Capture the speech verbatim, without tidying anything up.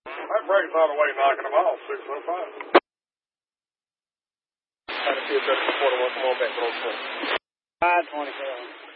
That brake's on the way knocking them off, six oh five. Try to see if that's before the one. Come on back, but on twenty. five twenty-seven.